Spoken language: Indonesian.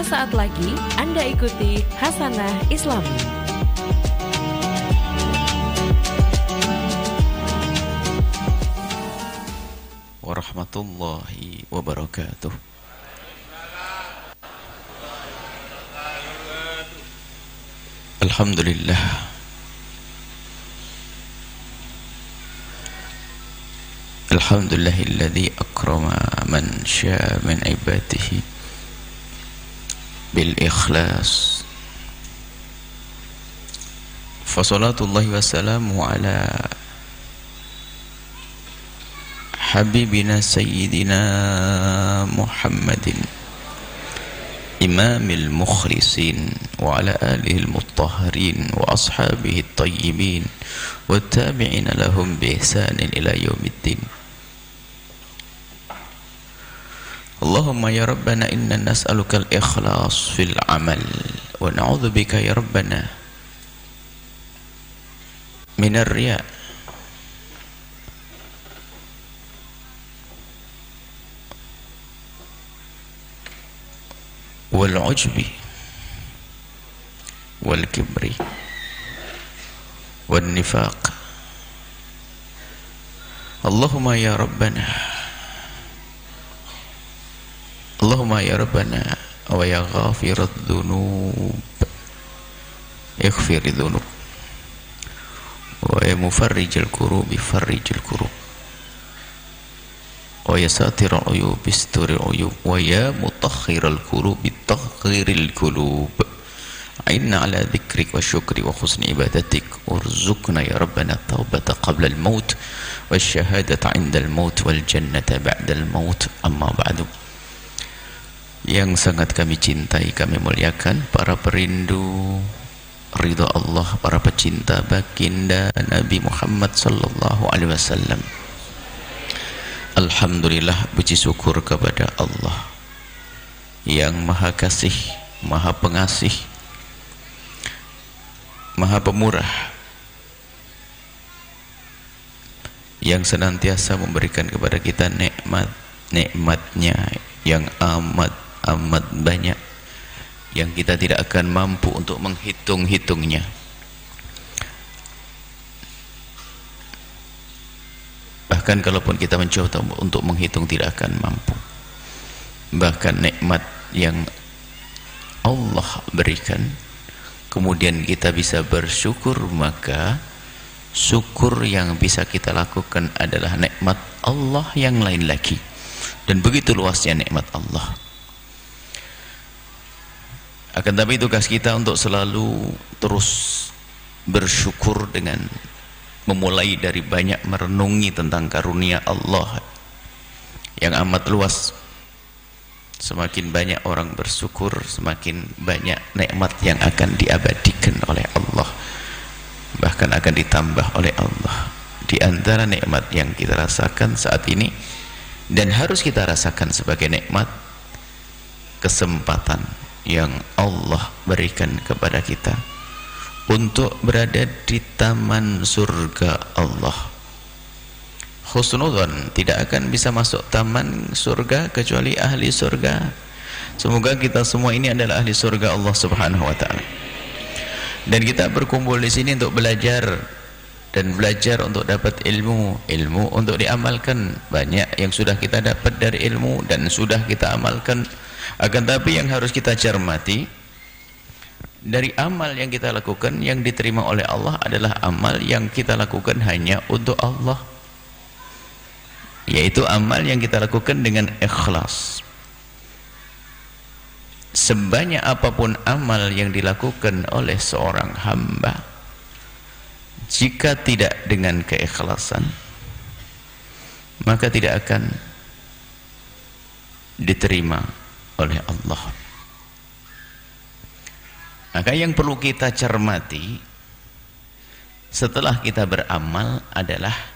Sesaat lagi Anda ikuti Hasanah Islami. Warahmatullahi wabarakatuh. Alhamdulillah. Alhamdulillahilladzi akrama man syaa min ibadihi bil ikhlas. Fa salatullahi wa salamu ala habibina sayyidina Muhammadin imamil mukhlisin wa ala alihi al-mutahharin wa ashabihi at-tayyibin wa tabi'ina lahum bi ihsanin ila yaumiddin. Allahumma ya Rabbana inna nas'aluka al-ikhlas fil amal wa na'udzu bika ya Rabbana minar riya' wal ujbi wal kibri wan nifaq. Allahumma ya Rabbana Allahumma ya Rabbana wa ya ghafirat dhunub ighfir dhunub wa ya mufarrijal kurub farrijal kurub wa ya satirul uyub isturil uyub wa ya mutahhirul qulub taghhiril qulub. Inna ala dzikrik wa syukri wa husni ibadatik urzuqna ya Rabbana taubata qabla al-maut wa syahadata 'inda al-maut wal jannata ba'da al-maut. Amma ba'du. Yang sangat kami cintai, kami muliakan para perindu ridha Allah, para pecinta baginda Nabi Muhammad sallallahu alaihi wasallam. Alhamdulillah, puji syukur kepada Allah yang Maha Kasih, Maha Pengasih, Maha Pemurah, yang senantiasa memberikan kepada kita nikmat-nikmatnya yang amat banyak, yang kita tidak akan mampu untuk menghitung-hitungnya. Bahkan kalaupun kita mencoba untuk menghitung tidak akan mampu. Bahkan nikmat yang Allah berikan kemudian kita bisa bersyukur, maka syukur yang bisa kita lakukan adalah nikmat Allah yang lain lagi. Dan begitu luasnya nikmat Allah. Akan tapi tugas kita untuk selalu terus bersyukur dengan memulai dari banyak merenungi tentang karunia Allah yang amat luas. Semakin banyak orang bersyukur, semakin banyak nikmat yang akan diabadikan oleh Allah, bahkan akan ditambah oleh Allah. Di antara nikmat yang kita rasakan saat ini dan harus kita rasakan sebagai nikmat, kesempatan yang Allah berikan kepada kita untuk berada di taman surga Allah. Husnudzon, tidak akan bisa masuk taman surga kecuali ahli surga. Semoga kita semua ini adalah ahli surga Allah Subhanahu wa taala. Dan kita berkumpul di sini untuk belajar, dan belajar untuk dapat ilmu, ilmu untuk diamalkan. Banyak yang sudah kita dapat dari ilmu dan sudah kita amalkan. Akan tapi yang harus kita cermati, dari amal yang kita lakukan yang diterima oleh Allah adalah amal yang kita lakukan hanya untuk Allah, yaitu amal yang kita lakukan dengan ikhlas. Sebanyak apapun amal yang dilakukan oleh seorang hamba, jika tidak dengan keikhlasan, maka tidak akan diterima oleh Allah. Maka yang perlu kita cermati setelah kita beramal adalah